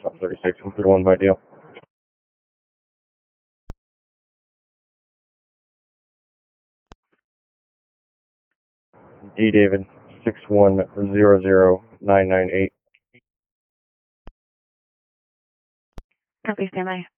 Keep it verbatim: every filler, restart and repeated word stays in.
thirty-six, one thirty-one by deal. D David, six one zero zero nine nine eight. Copy, stand by.